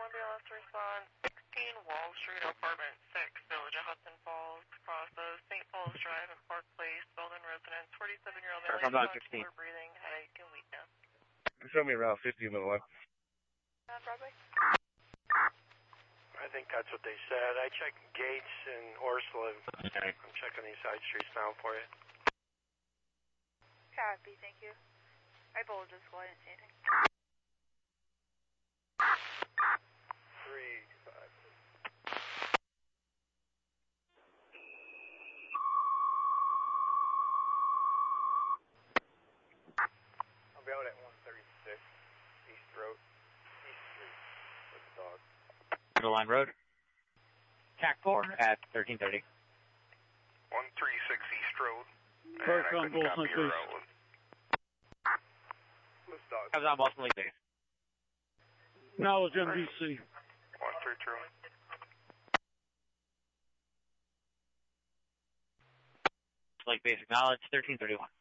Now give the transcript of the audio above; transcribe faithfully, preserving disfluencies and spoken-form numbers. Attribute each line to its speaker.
Speaker 1: ambulance response, sixteen Wall Street, apartment six, Village of Hudson Falls, across the Saint Paul's Drive and Park Place, Belden residence, forty-seven-year-old male,
Speaker 2: sixteen.
Speaker 1: breathing, headache, and weakness.
Speaker 2: Show me around fifty in the line.
Speaker 1: Uh, Broadway?
Speaker 3: I think that's what they said. I checked Gates and Orsla.
Speaker 2: Okay.
Speaker 3: I'm checking these side streets now for you.
Speaker 1: Copy, thank you. I bulleted this call, I didn't see anything.
Speaker 3: Three, five. I'll be out at one thirty-six, East Road, East Street, with the dog.
Speaker 2: Line Road. C A C four at thirteen thirty.
Speaker 3: one thirty-six East Road.
Speaker 4: First on Bolson, please.
Speaker 3: This dog.
Speaker 2: Comes on Boston Lake Days.
Speaker 4: Knowledge M D C.
Speaker 3: one three two.
Speaker 2: Lake Basic Knowledge, thirteen thirty-one.